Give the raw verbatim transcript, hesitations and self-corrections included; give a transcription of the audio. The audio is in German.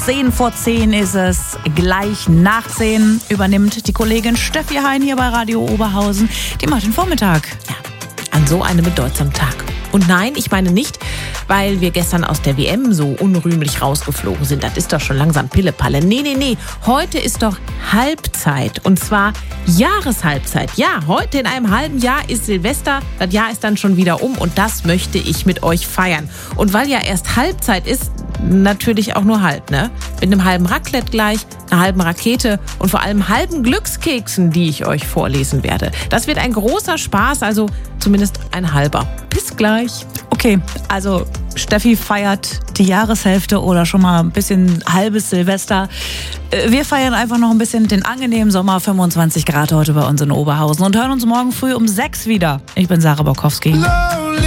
zehn vor zehn ist es. Gleich nach zehn übernimmt die Kollegin Steffi Hein hier bei Radio Oberhausen. Die macht den Vormittag. Ja, an so einem bedeutsamen Tag. Und nein, ich meine nicht, weil wir gestern aus der W M so unrühmlich rausgeflogen sind. Das ist doch schon langsam Pillepalle. Nee, nee, nee. Heute ist doch Halbzeit. Und zwar Jahreshalbzeit. Ja, heute in einem halben Jahr ist Silvester. Das Jahr ist dann schon wieder um und das möchte ich mit euch feiern. Und weil ja erst Halbzeit ist, natürlich auch nur halb, ne? Mit einem halben Raclette gleich, einer halben Rakete und vor allem halben Glückskeksen, die ich euch vorlesen werde. Das wird ein großer Spaß, also zumindest ein halber. Bis gleich. Okay, also Steffi feiert die Jahreshälfte oder schon mal ein bisschen halbes Silvester. Wir feiern einfach noch ein bisschen den angenehmen Sommer, fünfundzwanzig Grad heute bei uns in Oberhausen und hören uns morgen früh um sechs wieder. Ich bin Sarah Borkowski.